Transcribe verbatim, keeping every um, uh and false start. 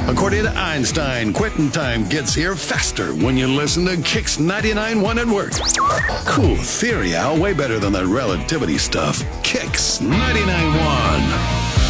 According to Einstein, quitting time gets here faster when you listen to Kix ninety-nine point one at work. Cool theory, Al. Way better than that relativity stuff. Kix ninety-nine point one.